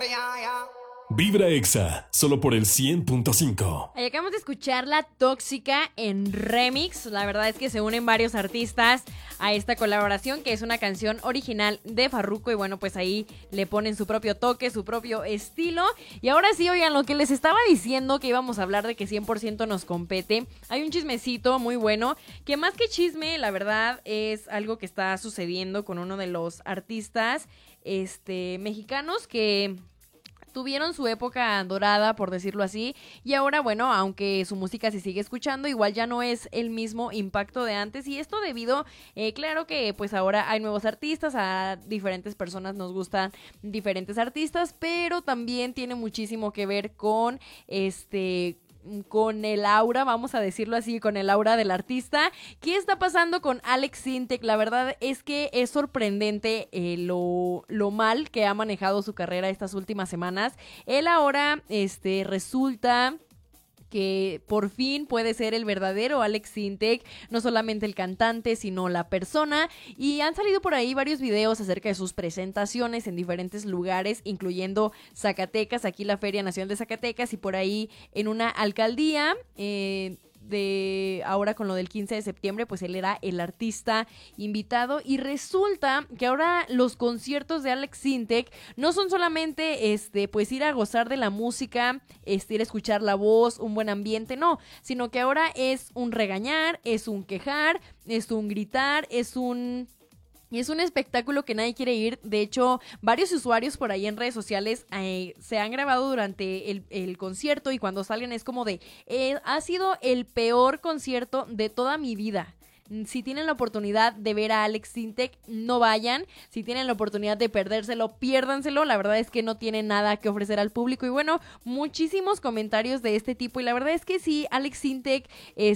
Vibra Exa, solo por el 100.5. Ahí acabamos de escuchar La Tóxica en remix. La verdad es que se unen varios artistas a esta colaboración, que es una canción original de Farruko. Y bueno, pues ahí le ponen su propio toque, su propio estilo. Y ahora sí, oigan, lo que les estaba diciendo, que íbamos a hablar de que 100% nos compete. Hay un chismecito muy bueno, que más que chisme, la verdad, es algo que está sucediendo con uno de los artistas mexicanos que tuvieron su época dorada, por decirlo así, y ahora, bueno, aunque su música se sigue escuchando, igual ya no es el mismo impacto de antes, y esto debido, claro que pues ahora hay nuevos artistas, a diferentes personas nos gustan diferentes artistas, pero también tiene muchísimo que ver con el aura, vamos a decirlo así, con el aura del artista. ¿Qué está pasando con Alex Sintek? La verdad es que es sorprendente lo mal que ha manejado su carrera estas últimas semanas. Él ahora resulta que por fin puede ser el verdadero Alex Sintek, no solamente el cantante, sino la persona, y han salido por ahí varios videos acerca de sus presentaciones en diferentes lugares, incluyendo Zacatecas, aquí la Feria Nacional de Zacatecas, y por ahí en una alcaldía, de ahora con lo del 15 de septiembre, pues él era el artista invitado, y resulta que ahora los conciertos de Alex Sintek no son solamente pues ir a gozar de la música, ir a escuchar la voz, un buen ambiente, no, sino que ahora es un regañar, es un quejar, es un gritar, y es un espectáculo que nadie quiere ir. De hecho, varios usuarios por ahí en redes sociales se han grabado durante el concierto, y cuando salen es como de, ha sido el peor concierto de toda mi vida. Si tienen la oportunidad de ver a Alex Sintek, no vayan. Si tienen la oportunidad de perdérselo, piérdanselo. La verdad es que no tiene nada que ofrecer al público. Y bueno, muchísimos comentarios de este tipo. Y la verdad es que sí, Alex Sintek,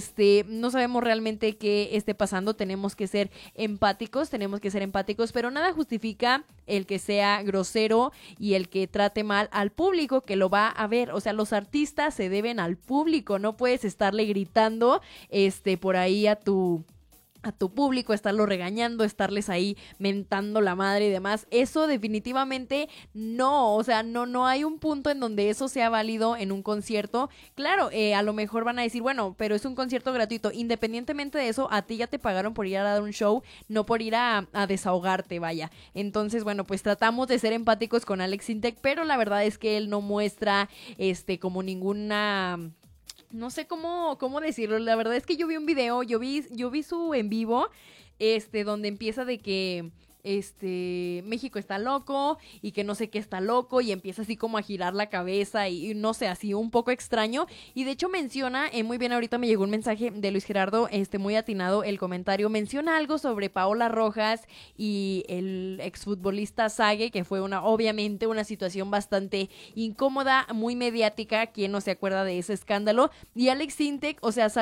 no sabemos realmente qué esté pasando. Tenemos que ser empáticos, pero nada justifica el que sea grosero y el que trate mal al público que lo va a ver. O sea, los artistas se deben al público. No puedes estarle gritando, por ahí a tu público, estarlo regañando, estarles ahí mentando la madre y demás. Eso definitivamente no, o sea, no hay un punto en donde eso sea válido en un concierto. Claro, a lo mejor van a decir, bueno, pero es un concierto gratuito. Independientemente de eso, a ti ya te pagaron por ir a dar un show, no por ir a desahogarte, vaya. Entonces, bueno, pues tratamos de ser empáticos con Alex Sintek, pero la verdad es que él no muestra, como ninguna... No sé cómo decirlo. La verdad es que yo vi un video, yo vi su en vivo, donde empieza de que México está loco y que no sé qué está loco, y empieza así como a girar la cabeza y no sé, así un poco extraño. Y de hecho menciona, muy bien, ahorita me llegó un mensaje de Luis Gerardo, muy atinado el comentario, menciona algo sobre Paola Rojas y el exfutbolista Sague, que fue obviamente una situación bastante incómoda, muy mediática. ¿Quién no se acuerda de ese escándalo? Y Alex Sintek, o sea,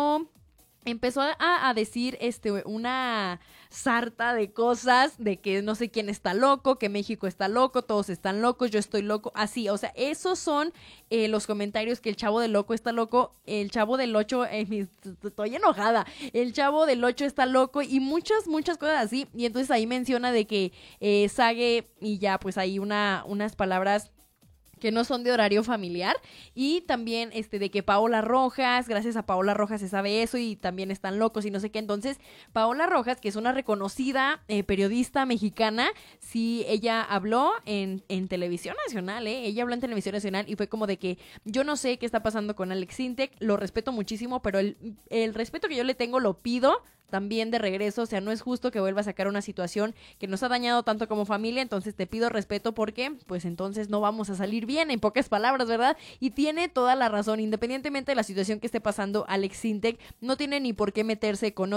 empezó a decir una sarta de cosas, de que no sé quién está loco, que México está loco, todos están locos, yo estoy loco, así, o sea, esos son los comentarios, que el Chavo del Loco está loco, el Chavo del 8, estoy enojada, el Chavo del 8 está loco, y muchas cosas así. Y entonces ahí menciona de que Sague, y ya pues ahí unas palabras que no son de horario familiar, y también de que Paola Rojas, gracias a Paola Rojas se sabe eso, y también están locos y no sé qué. Entonces Paola Rojas, que es una reconocida periodista mexicana, sí, ella habló en televisión nacional, ella habló en televisión nacional, y fue como de que yo no sé qué está pasando con Alex Sintek, lo respeto muchísimo, pero el respeto que yo le tengo lo pido también de regreso. O sea, no es justo que vuelva a sacar una situación que nos ha dañado tanto como familia, entonces te pido respeto, porque pues entonces no vamos a salir bien, en pocas palabras, ¿verdad? Y tiene toda la razón, independientemente de la situación que esté pasando Alex Sintek, no tiene ni por qué meterse con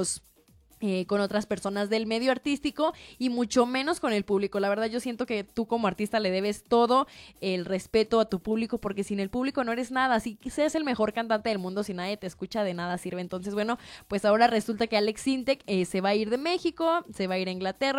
otras personas del medio artístico, y mucho menos con el público. La verdad, yo siento que tú como artista le debes todo el respeto a tu público, porque sin el público no eres nada. Si seas el mejor cantante del mundo, si nadie te escucha, de nada sirve. Entonces, bueno, pues ahora resulta que Alex Sintek se va a ir de México, se va a ir a Inglaterra,